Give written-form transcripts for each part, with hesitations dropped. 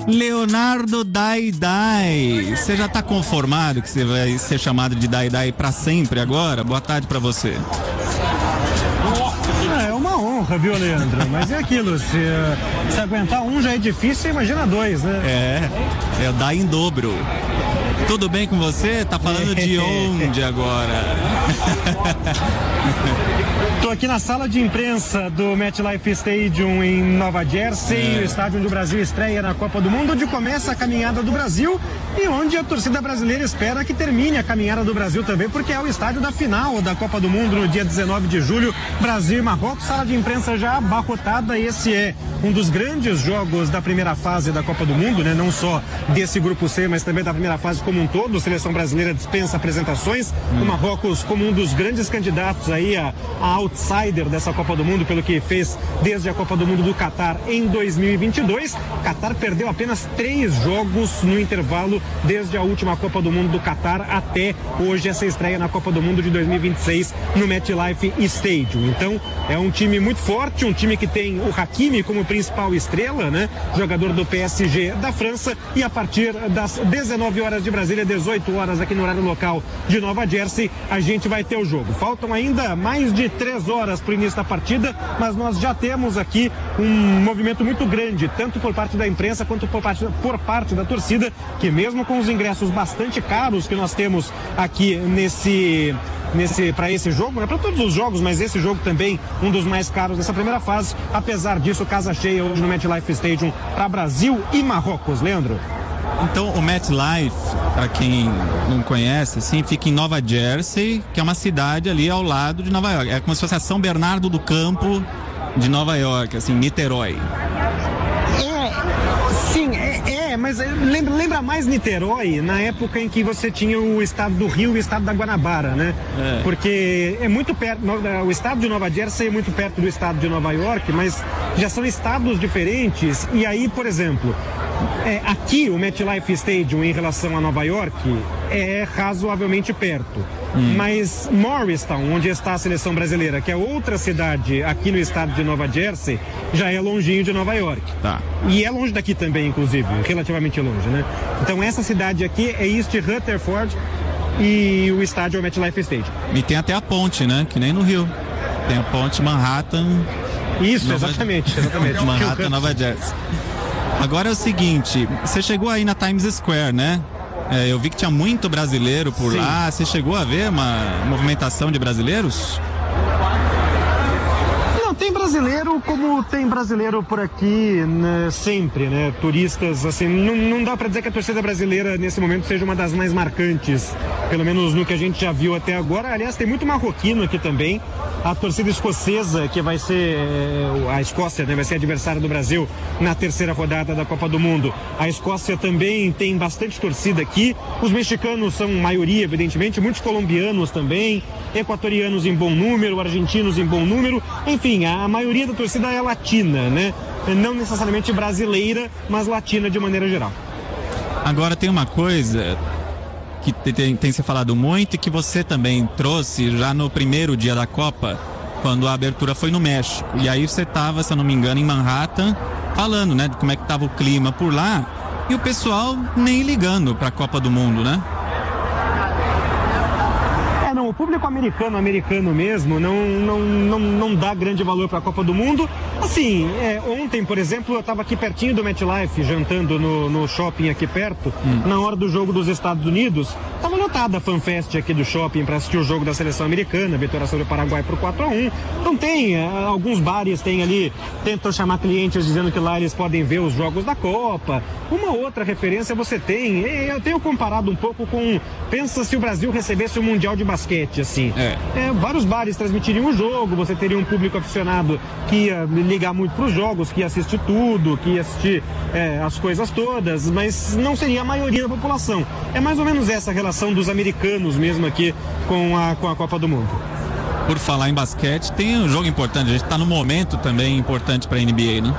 Leonardo Dai Dai, você já tá conformado que você vai ser chamado de Dai Dai pra sempre agora? Boa tarde pra você. É uma honra, viu, Leandro? Mas é aquilo, se aguentar um já é difícil, imagina dois, né? É Dai em dobro. Tudo bem com você? Tá falando de onde agora? Estou aqui na sala de imprensa do MetLife Stadium em Nova Jersey, o estádio onde o Brasil estreia na Copa do Mundo, onde começa a caminhada do Brasil e onde a torcida brasileira espera que termine a caminhada do Brasil também, porque é o estádio da final da Copa do Mundo no dia 19 de julho, Brasil e Marrocos. Sala de imprensa já abarrotada. Esse é um dos grandes jogos da primeira fase da Copa do Mundo, né? Não só desse grupo C, mas também da primeira fase como um todo. A seleção brasileira dispensa apresentações. O Marrocos como um dos grandes candidatos aí a outsider dessa Copa do Mundo, pelo que fez desde a Copa do Mundo do Catar em 2022. Catar perdeu apenas 3 jogos no intervalo desde a última Copa do Mundo do Catar até hoje, essa estreia na Copa do Mundo de 2026 no MetLife Stadium. Então é um time muito forte, um time que tem o Hakimi como principal estrela, né? Jogador do PSG da França, e a partir das 19 horas de Brasília, 18 horas aqui no horário local de Nova Jersey, a gente vai ter o jogo. Faltam ainda mais de 3 horas para o início da partida, mas nós já temos aqui um movimento muito grande, tanto por parte da imprensa quanto por parte da torcida, que mesmo com os ingressos bastante caros que nós temos aqui para esse jogo, né, para todos os jogos, mas esse jogo também um dos mais caros dessa primeira fase. Apesar disso, casa cheia hoje no MetLife Stadium para Brasil e Marrocos. Leandro? Então, o MetLife, para quem não conhece, assim, fica em Nova Jersey, que é uma cidade ali ao lado de Nova York. É como se fosse a São Bernardo do Campo de Nova York, assim, Niterói. Mas lembra mais Niterói na época em que você tinha o estado do Rio e o estado da Guanabara, né? Porque é muito perto, o estado de Nova Jersey é muito perto do estado de Nova York, mas já são estados diferentes. E aí, por exemplo, aqui o MetLife Stadium em relação a Nova York é razoavelmente perto. Mas Morristown, onde está a seleção brasileira, que é outra cidade aqui no estado de Nova Jersey, já é longinho de Nova York. Tá. E é longe daqui também, inclusive, relativamente longe, né? Então essa cidade aqui é East Rutherford e o estádio é o MetLife Stadium. E tem até a ponte, né? Que nem no Rio. Tem a ponte Manhattan. Isso, exatamente. Manhattan, Nova Jersey. Agora é o seguinte, você chegou aí na Times Square, né? Eu vi que tinha muito brasileiro por Sim. lá. Você chegou a ver uma movimentação de brasileiros? Tem brasileiro como tem brasileiro por aqui, né, sempre, né? Turistas, assim, não dá pra dizer que a torcida brasileira nesse momento seja uma das mais marcantes, pelo menos no que a gente já viu até agora. Aliás, tem muito marroquino aqui também. A torcida escocesa, que vai ser a Escócia, né, vai ser adversária do Brasil na terceira rodada da Copa do Mundo. A Escócia também tem bastante torcida aqui. Os mexicanos são maioria, evidentemente, muitos colombianos também, equatorianos em bom número, argentinos em bom número. Enfim, a maioria da torcida é latina, né? Não necessariamente brasileira, mas latina de maneira geral. Agora tem uma coisa que tem se falado muito e que você também trouxe já no primeiro dia da Copa, quando a abertura foi no México. E aí você estava, se eu não me engano, em Manhattan, falando, né, de como é que estava o clima por lá, e o pessoal nem ligando para a Copa do Mundo, né? O público americano mesmo, não dá grande valor para a Copa do Mundo. Assim, ontem, por exemplo, eu estava aqui pertinho do MetLife, jantando no shopping aqui perto, na hora do jogo dos Estados Unidos. Estava lotada a FanFest aqui do shopping para assistir o jogo da seleção americana, vitória sobre o Paraguai por 4-1. Então tem, alguns bares tem ali, tentam chamar clientes dizendo que lá eles podem ver os jogos da Copa. Uma outra referência você tem, eu tenho comparado um pouco com, pensa se o Brasil recebesse o Mundial de Basquete, assim. Vários bares transmitiriam o jogo, você teria um público aficionado que ia ligar muito para os jogos, que ia assistir tudo, que ia assistir as coisas todas, mas não seria a maioria da população. É mais ou menos essa a relação dos americanos mesmo aqui com a Copa do Mundo. Por falar em basquete, tem um jogo importante, a gente está no momento também importante para a NBA, né?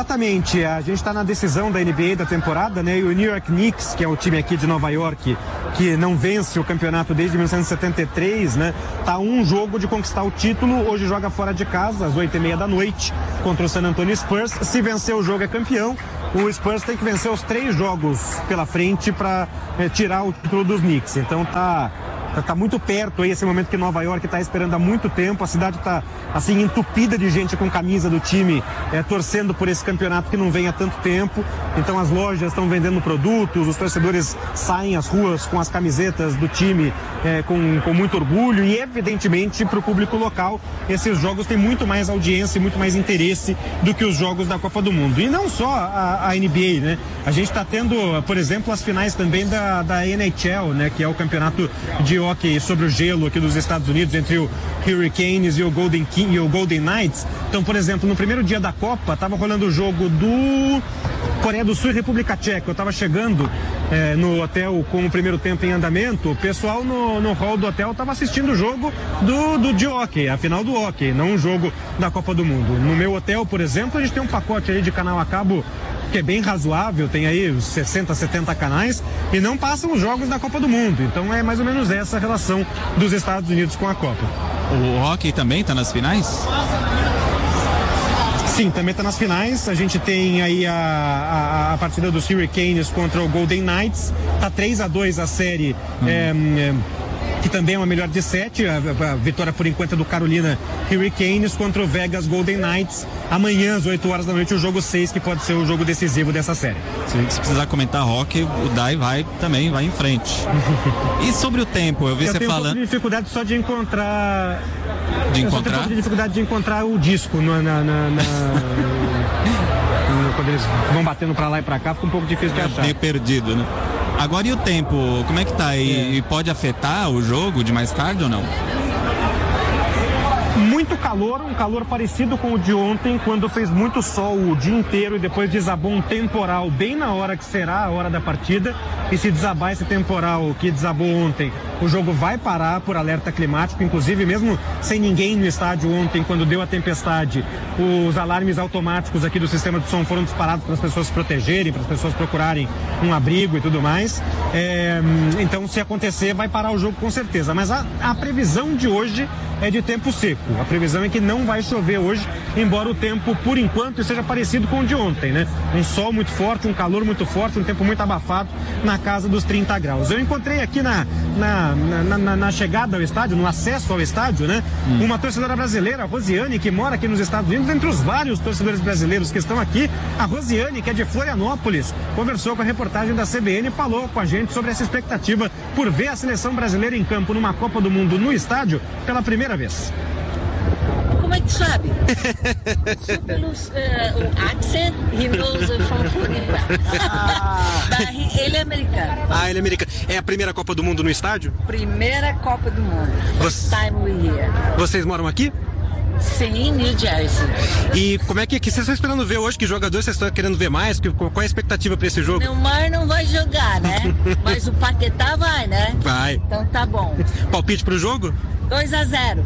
Exatamente, a gente está na decisão da NBA da temporada, né? E o New York Knicks, que é o time aqui de Nova York, que não vence o campeonato desde 1973, né? Tá um jogo de conquistar o título. Hoje joga fora de casa, às 8h30 da noite, contra o San Antonio Spurs. Se vencer o jogo é campeão. O Spurs tem que vencer os 3 jogos pela frente para tirar o título dos Knicks. Então tá muito perto aí esse momento que Nova York está esperando há muito tempo. A cidade está assim entupida de gente com camisa do time, torcendo por esse campeonato que não vem há tanto tempo. Então as lojas estão vendendo produtos, os torcedores saem às ruas com as camisetas do time com muito orgulho, e evidentemente para o público local esses jogos têm muito mais audiência e muito mais interesse do que os jogos da Copa do Mundo. E não só a NBA, né? A gente está tendo, por exemplo, as finais também da NHL, né? Que é o campeonato de hockey sobre o gelo aqui dos Estados Unidos, entre o Hurricanes e o Golden Knights. Então, por exemplo, no primeiro dia da Copa, estava rolando o jogo do Coreia do Sul e República Tcheca. Eu estava chegando no hotel com o primeiro tempo em andamento. O pessoal no hall do hotel estava assistindo o jogo de hockey, a final do hockey, não um jogo da Copa do Mundo. No meu hotel, por exemplo, a gente tem um pacote aí de canal a cabo que é bem razoável, tem aí uns 60, 70 canais e não passam os jogos da Copa do Mundo. Então é mais ou menos essa a relação dos Estados Unidos com a Copa. O hockey também está nas finais? Sim, também está nas finais. A gente tem aí a partida dos Hurricanes contra o Golden Knights. Tá 3-2 a série. Que também é uma melhor de 7, a vitória por enquanto é do Carolina Hurricanes contra o Vegas Golden Knights. Amanhã às 8 horas da noite o jogo 6, que pode ser o jogo decisivo dessa série. Se precisar comentar hockey, o Dai vai em frente. E sobre o tempo, eu vi você falando... Eu tenho um pouco de dificuldade só de encontrar... Eu tenho um pouco de dificuldade de encontrar o disco quando eles vão batendo pra lá e pra cá, fica um pouco difícil de achar. Meio perdido, né? Agora, e o tempo? Como é que tá aí? Pode afetar o jogo de mais tarde ou não? Muito calor, um calor parecido com o de ontem, quando fez muito sol o dia inteiro e depois desabou um temporal bem na hora que será a hora da partida. E se desabar esse temporal que desabou ontem, o jogo vai parar por alerta climático. Inclusive, mesmo sem ninguém no estádio ontem, quando deu a tempestade, os alarmes automáticos aqui do sistema de som foram disparados para as pessoas se protegerem, para as pessoas procurarem um abrigo e tudo mais. Então, se acontecer, vai parar o jogo com certeza. Mas a previsão de hoje é de tempo seco. A previsão é que não vai chover hoje, embora o tempo, por enquanto, seja parecido com o de ontem, né? Um sol muito forte, um calor muito forte, um tempo muito abafado, na casa dos 30 graus. Eu encontrei aqui na chegada ao estádio, no acesso ao estádio, né? Uma torcedora brasileira, a Rosiane, que mora aqui nos Estados Unidos, entre os vários torcedores brasileiros que estão aqui. A Rosiane, que é de Florianópolis, conversou com a reportagem da CBN e falou com a gente sobre essa expectativa por ver a seleção brasileira em campo numa Copa do Mundo no estádio pela primeira vez. Como é que sabe? Só pelos o accent, he knows from Florida. Ele é americano. Ah, ele é americano. É a primeira Copa do Mundo no estádio? Primeira Copa do Mundo. First time we here. Vocês moram aqui? Sim, New Jersey. E como é que vocês estão esperando ver hoje? Que jogadores vocês estão querendo ver mais? Qual é a expectativa para esse jogo? Neymar não vai jogar, né? Mas o Paquetá vai, né? Vai. Então tá bom. Palpite pro jogo? 2-0.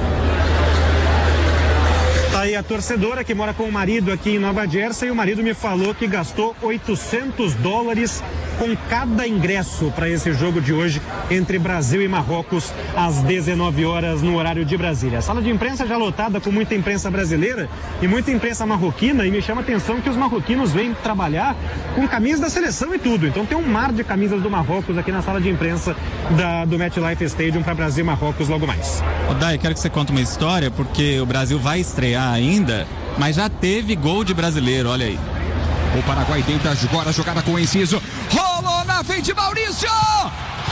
Tá aí a torcedora que mora com o marido aqui em Nova Jersey, e o marido me falou que gastou $800 com cada ingresso para esse jogo de hoje entre Brasil e Marrocos às 19 horas no horário de Brasília. A sala de imprensa já lotada com muita imprensa brasileira e muita imprensa marroquina, e me chama a atenção que os marroquinos vêm trabalhar com camisas da seleção e tudo. Então tem um mar de camisas do Marrocos aqui na sala de imprensa do MetLife Stadium para Brasil e Marrocos logo mais. Dai, quero que você conte uma história, porque o Brasil vai estrear ainda, mas já teve gol de brasileiro, olha aí. O Paraguai tenta agora a jogada com o Enciso. Rolou na frente, Maurício!